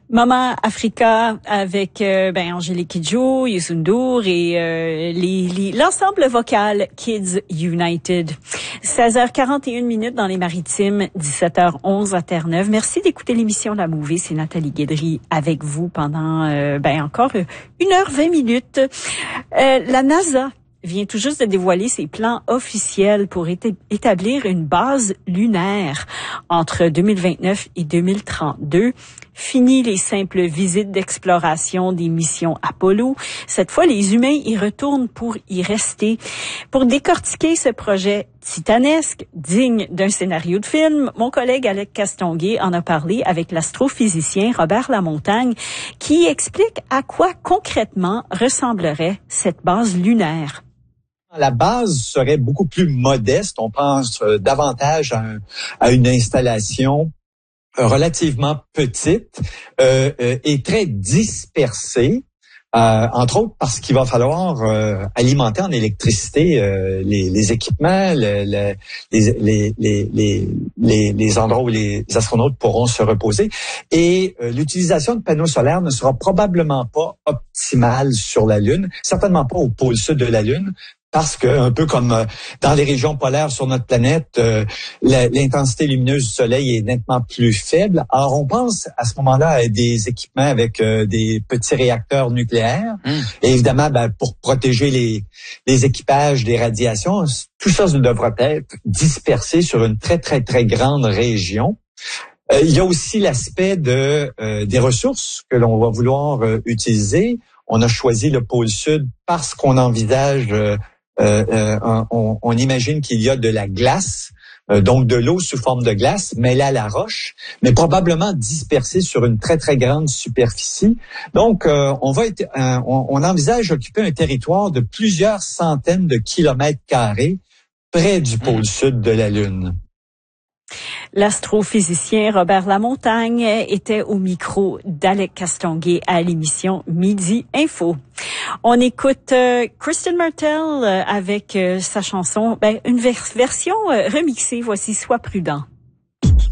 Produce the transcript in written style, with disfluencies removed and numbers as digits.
Maman Africa avec Angélique Kidjo, Youssou N'Dour et l'ensemble vocal Kids United. 16h41 dans les Maritimes, 17h11 à Terre-Neuve. Merci d'écouter l'émission La Movie. C'est Nathalie Guédry avec vous pendant encore 1h20. La NASA vient tout juste de dévoiler ses plans officiels pour établir une base lunaire entre 2029 et 2032. Fini les simples visites d'exploration des missions Apollo. Cette fois, les humains y retournent pour y rester. Pour décortiquer ce projet titanesque, digne d'un scénario de film, mon collègue Alec Castonguay en a parlé avec l'astrophysicien Robert Lamontagne, qui explique à quoi concrètement ressemblerait cette base lunaire. La base serait beaucoup plus modeste. On pense davantage à une installation relativement petite et très dispersée, entre autres parce qu'il va falloir alimenter en électricité les équipements, les endroits où les astronautes pourront se reposer. Et l'utilisation de panneaux solaires ne sera probablement pas optimale sur la Lune, certainement pas au pôle sud de la Lune. Parce que, un peu comme dans les régions polaires sur notre planète, l'intensité lumineuse du Soleil est nettement plus faible. Alors, on pense à ce moment-là à des équipements avec des petits réacteurs nucléaires. Et évidemment, pour protéger les équipages des radiations, tout ça devra être dispersé sur une très, très, très grande région. Il y a aussi l'aspect des ressources que l'on va vouloir utiliser. On a choisi le pôle sud parce qu'on envisage on imagine qu'il y a de la glace, donc de l'eau sous forme de glace, mêlée à la roche, mais probablement dispersée sur une très, très grande superficie. Donc, on envisage occuper un territoire de plusieurs centaines de kilomètres carrés près du pôle sud de la Lune. L'astrophysicien Robert Lamontagne était au micro d'Alec Castonguay à l'émission Midi Info. On écoute Kristen Martell avec sa chanson, une version remixée. Voici Sois prudent.